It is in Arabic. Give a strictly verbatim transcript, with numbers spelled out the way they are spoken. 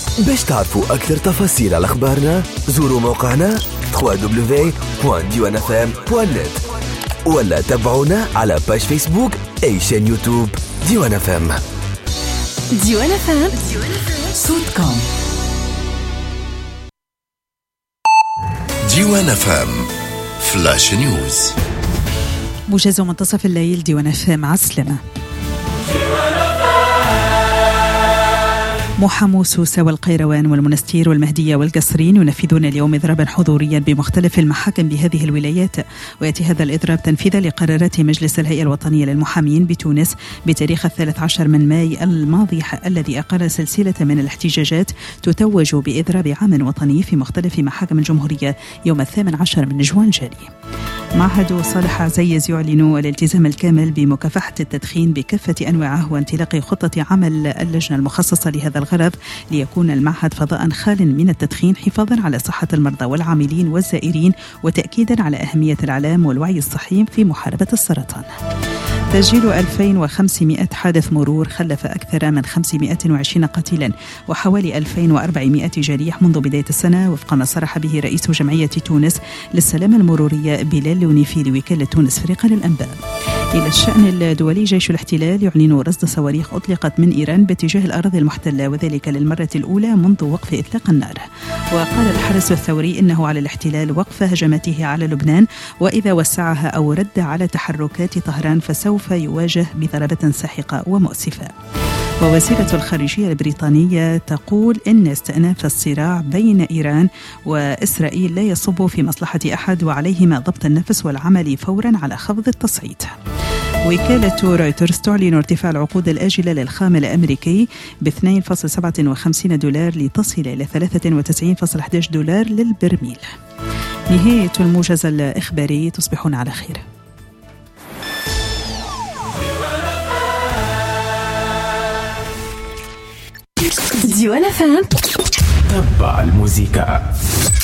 باش تعرفوا أكثر تفاصيل على أخبارنا زوروا موقعنا دبليو دبليو دبليو دوت ديوان اف ام دوت نت ولا تابعونا على باج فيسبوك أي شان يوتيوب ديوان اف ام. ديوان اف ام صوتكم. ديوان اف ام فلاش نيوز. موجز منتصف الليل. ديوان اف ام. عسلمة. محامو سوسة والقيروان والمنستير والمهدية والقصرين ينفذون اليوم إضرابا حضوريا بمختلف المحاكم بهذه الولايات، ويأتي هذا الإضراب تنفيذا لقرارات مجلس الهيئة الوطنية للمحامين بتونس بتاريخ الثالث عشر من ماي الماضي، الذي أقر سلسلة من الاحتجاجات تتوج بإضراب عام وطني في مختلف محاكم الجمهورية يوم الثامن عشر من جوان الجاري. معهد صالح عزيز يعلن الالتزام الكامل بمكافحة التدخين بكافة أنواعه وانطلاق خطة عمل اللجنة المخصصة لهذا الغرض ليكون المعهد فضاء خال من التدخين حفاظا على صحة المرضى والعاملين والزائرين وتأكيدا على أهمية الإعلام والوعي الصحي في محاربة السرطان. تسجيل ألفين وخمسمائة حادث مرور خلف أكثر من خمسمائة وعشرين قتيلا وحوالي ألفين وأربعمائة جريح منذ بداية السنة، وفق ما صرح به رئيس جمعية تونس للسلامة المرورية بلال لونيفي لوكالة تونس فريق للأنباء. إلى الشأن الدولي، جيش الاحتلال يعلن رصد صواريخ أطلقت من إيران باتجاه الأراضي المحتلة، وذلك للمرة الأولى منذ وقف إطلاق النار. وقال الحرس الثوري إنه على الاحتلال وقف هجماته على لبنان، وإذا وسعها أو رد على تحركات طهران فسوف يواجه بضربة ساحقة ومؤسفة. ووزيرة الخارجية البريطانية تقول إن استئناف الصراع بين إيران وإسرائيل لا يصب في مصلحة أحد، وعليهما ضبط النفس والعمل فورا على خفض التصعيد. وكالة رويترز تعلن ارتفاع العقود الآجلة للخام الأمريكي ب اثنين فاصلة سبعة وخمسين دولار لتصل إلى ثلاثة وتسعين فاصلة أحد عشر دولار للبرميل. نهاية الموجز الإخباري. تصبحون على خير. ديوان اف ام. تبع الموسيقى.